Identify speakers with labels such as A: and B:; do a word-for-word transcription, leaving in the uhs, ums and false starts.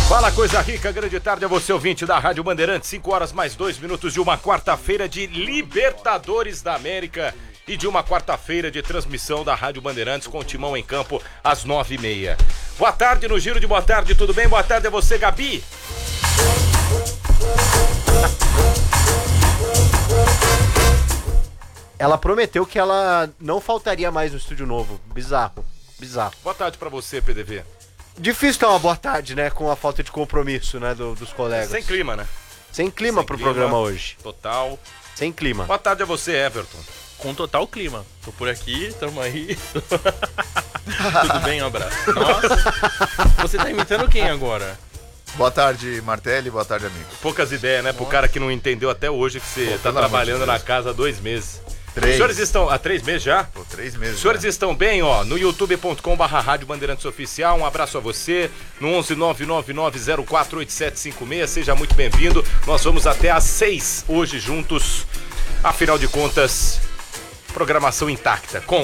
A: Fala, coisa rica, grande tarde a você, ouvinte da Rádio Bandeirantes, cinco horas mais dois minutos de uma quarta-feira de Libertadores da América e de uma quarta-feira de transmissão da Rádio Bandeirantes com o Timão em campo às nove e meia. Boa tarde no Giro de Boa Tarde, tudo bem? Boa tarde a você, Gabi.
B: Ela prometeu que ela não faltaria mais no estúdio novo. Bizarro, bizarro.
A: Boa tarde pra você, P D V.
B: Difícil ter uma boa tarde, né, com a falta de compromisso, né, do, dos colegas.
A: Sem clima, né?
B: Sem clima
A: Sem
B: pro
A: clima,
B: programa hoje.
A: Total.
B: Sem clima.
A: Boa tarde a você, Everton.
C: Com total clima. Tô por aqui, tamo aí. Tudo bem, um abraço. Nossa, você tá imitando quem agora?
D: Boa tarde, Martelli, boa tarde, amigo.
A: Poucas ideias, né? Pro
C: Nossa.
A: cara que não entendeu até hoje que você
D: Pô,
A: tá
D: pelo
A: trabalhando
D: amor de
A: na
D: Deus.
A: casa há dois meses.
D: Três.
A: Os senhores estão... Há três meses já?
D: Pô, três meses.
A: Os senhores
D: né?
A: estão bem, ó, no youtube ponto com barra Rádio Bandeirantes Oficial. Um abraço a você, no onze nove nove nove zero quatro oito sete cinco seis. Seja muito bem-vindo. Nós vamos até às seis hoje juntos. Afinal de contas, programação intacta com